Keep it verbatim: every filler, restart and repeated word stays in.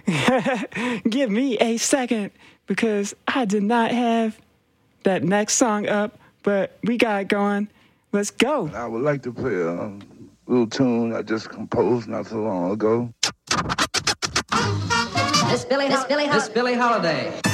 Give me a second because I did not have that next song up, but we got it going. Let's go. I would like to play a little tune I just composed not so long ago. Miss Billie, Miss Billie, Miss Billie Holiday.